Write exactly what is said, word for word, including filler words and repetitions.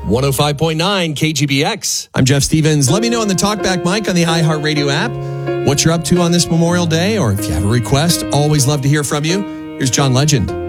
one oh five point nine K G B X. I'm Jeff Stevens. Let me know on the Talkback mic on the iHeartRadio app what you're up to on this Memorial Day, or if you have a request, always love to hear from you. Here's John Legend.